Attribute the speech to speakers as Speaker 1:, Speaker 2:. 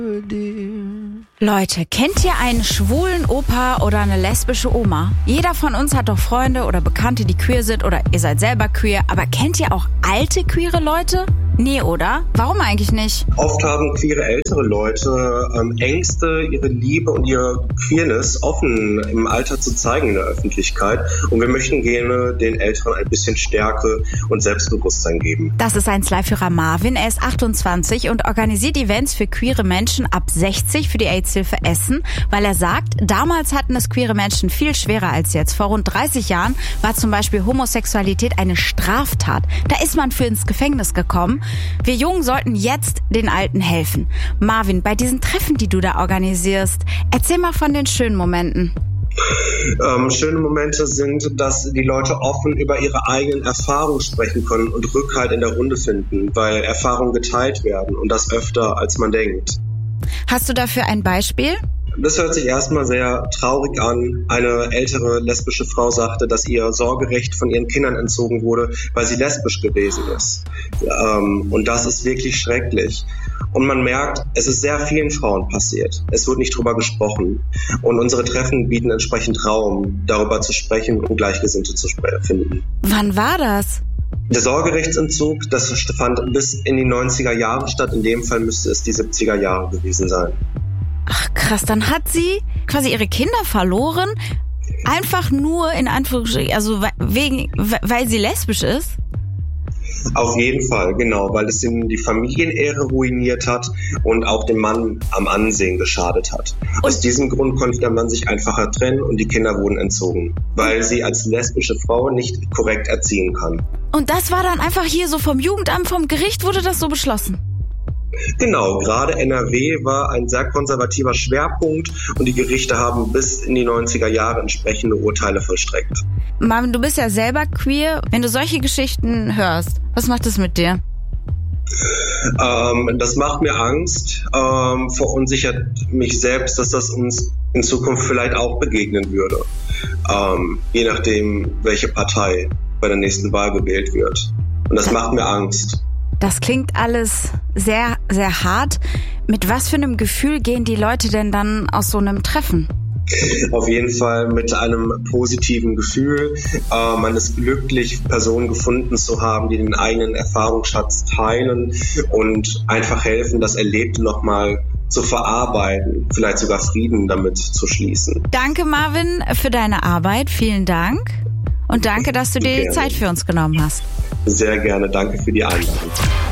Speaker 1: Leute, kennt ihr einen schwulen Opa oder eine lesbische Oma? Jeder von uns hat doch Freunde oder Bekannte, die queer sind, oder ihr seid selber queer. Aber kennt ihr auch alte queere Leute? Nee, oder? Warum eigentlich nicht?
Speaker 2: Oft haben queere ältere Leute Ängste, ihre Liebe und ihre Queerness offen im Alter zu zeigen in der Öffentlichkeit. Und wir möchten gerne den Älteren ein bisschen Stärke und Selbstbewusstsein geben.
Speaker 1: Das ist ein Live-Hörer Marvin. Er ist 28 und organisiert Events für queere Menschen ab 60 für die AIDS-Hilfe Essen, weil er sagt, damals hatten es queere Menschen viel schwerer als jetzt. Vor rund 30 Jahren war zum Beispiel Homosexualität eine Straftat. Da ist man für ins Gefängnis gekommen. Wir Jungen sollten jetzt den Alten helfen. Marvin, bei diesen Treffen, die du da organisierst, erzähl mal von den schönen Momenten.
Speaker 2: Schöne Momente sind, dass die Leute offen über ihre eigenen Erfahrungen sprechen können und Rückhalt in der Runde finden, weil Erfahrungen geteilt werden und das öfter, als man denkt.
Speaker 1: Hast du dafür ein Beispiel?
Speaker 2: Das hört sich erstmal sehr traurig an. Eine ältere lesbische Frau sagte, dass ihr Sorgerecht von ihren Kindern entzogen wurde, weil sie lesbisch gewesen ist. Und das ist wirklich schrecklich. Und man merkt, es ist sehr vielen Frauen passiert. Es wird nicht drüber gesprochen. Und unsere Treffen bieten entsprechend Raum, darüber zu sprechen und Gleichgesinnte zu finden.
Speaker 1: Wann war das?
Speaker 2: Der Sorgerechtsentzug, das fand bis in die 90er Jahre statt. In dem Fall müsste es die 70er Jahre gewesen sein.
Speaker 1: Ach krass, dann hat sie quasi ihre Kinder verloren, einfach nur in Anführungsstrichen, also weil sie lesbisch ist?
Speaker 2: Auf jeden Fall, genau, weil es ihm die Familienehre ruiniert hat und auch dem Mann am Ansehen geschadet hat. Aus diesem Grund konnte der Mann sich einfacher trennen und die Kinder wurden entzogen, weil sie als lesbische Frau nicht korrekt erziehen kann.
Speaker 1: Und das war dann einfach hier so vom Jugendamt, vom Gericht wurde das so beschlossen?
Speaker 2: Genau, gerade NRW war ein sehr konservativer Schwerpunkt und die Gerichte haben bis in die 90er Jahre entsprechende Urteile vollstreckt.
Speaker 1: Marvin, du bist ja selber queer. Wenn du solche Geschichten hörst, was macht das mit dir?
Speaker 2: Das macht mir Angst, verunsichert mich selbst, dass das uns in Zukunft vielleicht auch begegnen würde. Je nachdem, welche Partei bei der nächsten Wahl gewählt wird. Und das macht mir Angst.
Speaker 1: Das klingt alles sehr, sehr hart. Mit was für einem Gefühl gehen die Leute denn dann aus so einem Treffen?
Speaker 2: Auf jeden Fall mit einem positiven Gefühl. Man ist glücklich, Personen gefunden zu haben, die den eigenen Erfahrungsschatz teilen und einfach helfen, das Erlebte nochmal zu verarbeiten, vielleicht sogar Frieden damit zu schließen.
Speaker 1: Danke, Marvin, für deine Arbeit. Vielen Dank. Und danke, dass du dir die Zeit für uns genommen hast.
Speaker 2: Sehr gerne. Danke für die Einladung.